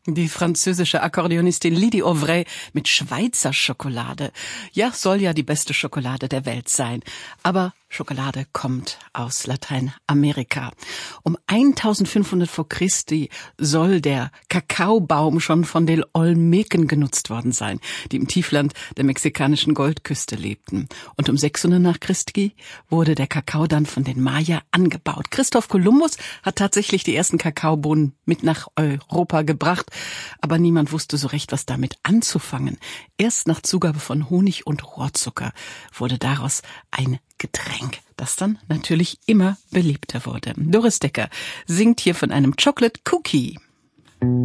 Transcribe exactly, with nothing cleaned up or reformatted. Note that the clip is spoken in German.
Die französische Akkordeonistin Lydie Auvray mit Schweizer Schokolade. Ja, soll ja die beste Schokolade der Welt sein. Aber Schokolade kommt aus Lateinamerika. Um eintausendfünfhundert vor Christi soll der Kakaobaum schon von den Olmeken genutzt worden sein, die im Tiefland der mexikanischen Goldküste lebten. Und um sechshundert nach Christi wurde der Kakao dann von den Maya angebaut. Christoph Kolumbus hat tatsächlich die ersten Kakaobohnen mit nach Europa gebracht, aber niemand wusste so recht, was damit anzufangen. Erst nach Zugabe von Honig und Rohrzucker wurde daraus ein Getränk, das dann natürlich immer beliebter wurde. Doris Decker singt hier von einem Chocolate Cookie.